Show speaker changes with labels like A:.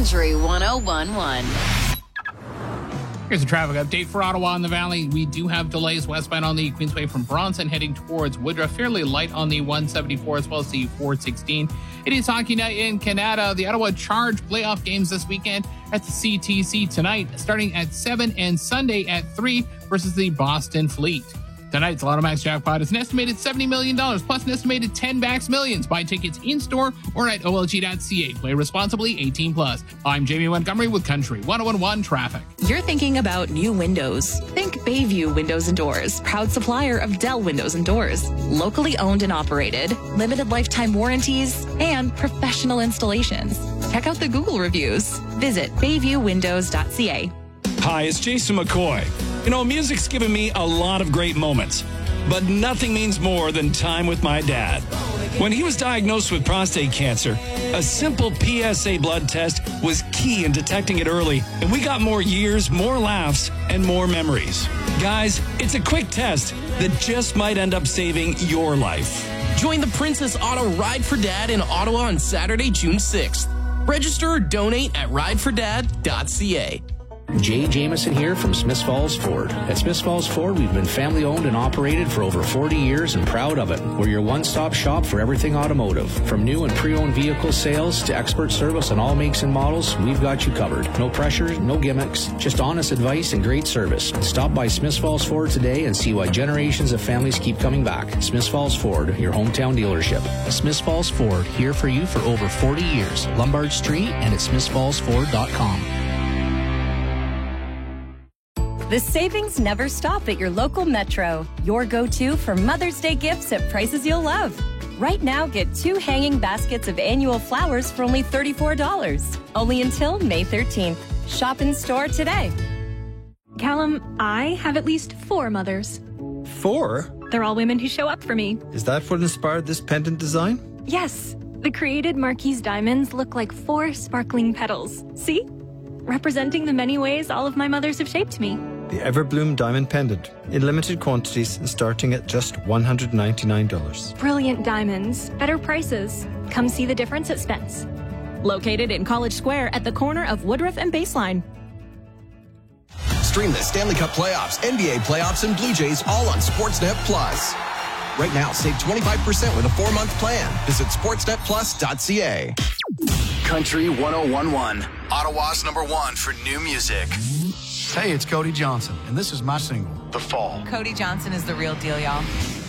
A: Country 101.1.
B: Here's a traffic update for Ottawa and the Valley. We do have delays westbound on the Queensway from Bronson heading towards Woodruff. Fairly light on the 174 as well as the 416. It is Hockey Night in Canada. The Ottawa Charge playoff games this weekend at the CTC tonight, starting at 7 and Sunday at 3 versus the Boston Fleet. Tonight's Lotto Max jackpot is an estimated $70 million, plus an estimated 10 Max Millions. Buy tickets in-store or at olg.ca. Play responsibly, 18+. I'm Jamie Montgomery with Country 101.1 Traffic.
C: You're thinking about new windows. Think Bayview Windows and Doors, proud supplier of Dell Windows and Doors. Locally owned and operated, limited lifetime warranties, and professional installations. Check out the Google reviews. Visit bayviewwindows.ca.
D: Hi, it's Jason McCoy. You know, music's given me a lot of great moments, but nothing means more than time with my dad. When he was diagnosed with prostate cancer, a simple PSA blood test was key in detecting it early, and we got more years, more laughs, and more memories. Guys, it's a quick test that just might end up saving your life.
E: Join the Princess Auto Ride for Dad in Ottawa on Saturday, June 6th. Register or donate at ridefordad.ca.
F: Jay Jameson here from Smiths Falls Ford. At Smiths Falls Ford, we've been family owned and operated for over 40 years and proud of it. We're your one-stop shop for everything automotive. From new and pre-owned vehicle sales to expert service on all makes and models, we've got you covered. No pressure, no gimmicks, just honest advice and great service. Stop by Smiths Falls Ford today and see why generations of families keep coming back. Smiths Falls Ford, your hometown dealership. Smiths Falls Ford, here for you for over 40 years. Lombard Street and at smithsfallsford.com.
G: The savings never stop at your local Metro. Your go-to for Mother's Day gifts at prices you'll love. Right now, get 2 hanging baskets of annual flowers for only $34. Only until May 13th. Shop in store today.
H: Callum, I have at least 4 mothers.
I: 4?
H: They're all women who show up for me.
I: Is that what inspired this pendant design?
H: Yes. The created Marquise diamonds look like 4 sparkling petals. See? Representing the many ways all of my mothers have shaped me.
I: The Everbloom Diamond Pendant, in limited quantities and starting at just $199.
H: Brilliant diamonds, better prices. Come see the difference at Spence.
C: Located in College Square at the corner of Woodruff and Baseline.
J: Stream the Stanley Cup playoffs, NBA playoffs, and Blue Jays all on Sportsnet Plus. Right now, save 25% with a 4-month plan. Visit sportsnetplus.ca.
K: Country 101.1, Ottawa's #1 for new music.
L: Hey, it's Cody Johnson, and this is my single, The Fall.
M: Cody Johnson is the real deal, y'all.